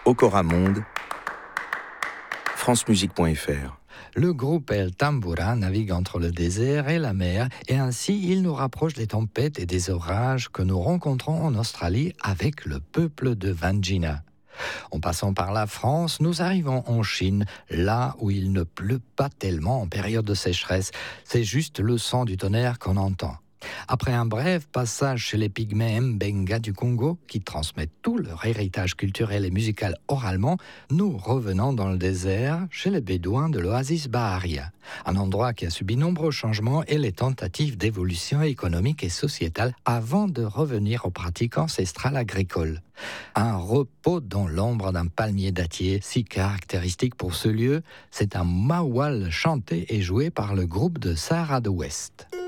Okoramonde, francemusique.fr. Le groupe El Tambura navigue entre le désert et la mer et ainsi il nous rapproche des tempêtes et des orages que nous rencontrons en Australie avec le peuple de Wandjina. En passant par la France, nous arrivons en Chine, là où il ne pleut pas tellement en période de sécheresse. C'est juste le son du tonnerre qu'on entend. Après un bref passage chez les pygmées Mbenga du Congo, qui transmettent tout leur héritage culturel et musical oralement, nous revenons dans le désert, chez les bédouins de l'oasis Baharia, un endroit qui a subi nombreux changements et les tentatives d'évolution économique et sociétale avant de revenir aux pratiques ancestrales agricoles. Un repos dans l'ombre d'un palmier dattier, si caractéristique pour ce lieu, c'est un mawal chanté et joué par le groupe de Sahara de Ouest.